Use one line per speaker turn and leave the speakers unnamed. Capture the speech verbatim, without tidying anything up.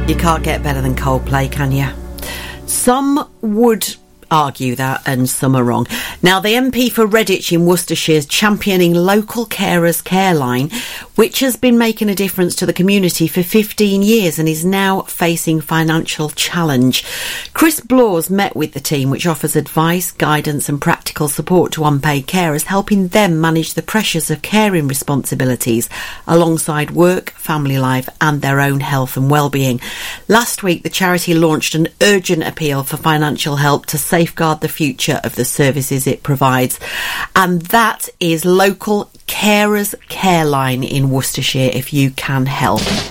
You can't get better than Coldplay, can you? Some would argue that, and some are wrong. Now, the M P for Redditch in Worcestershire is championing local carers care line, which has been making a difference to the community for fifteen years and is now facing financial challenge. Chris Blawes met with the team, which offers advice, guidance and practical support to unpaid carers, helping them manage the pressures of caring responsibilities alongside work, family life and their own health and well-being. Last week, the charity launched an urgent appeal for financial help to safeguard the future of the services it provides. And that is local Carers Care Line in Worcestershire, if you can help.